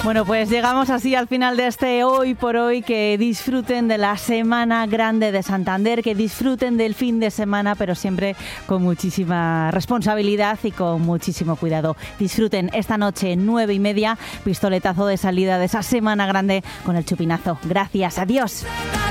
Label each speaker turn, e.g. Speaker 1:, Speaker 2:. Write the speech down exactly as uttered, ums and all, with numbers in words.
Speaker 1: Bueno, pues llegamos así al final de este Hoy por Hoy. Que disfruten de la Semana Grande de Santander, que disfruten del fin de semana, pero siempre con muchísima responsabilidad y con muchísimo cuidado. Disfruten esta noche, nueve y media, pistoletazo de salida de esa Semana Grande con el Chupinazo. Gracias, adiós.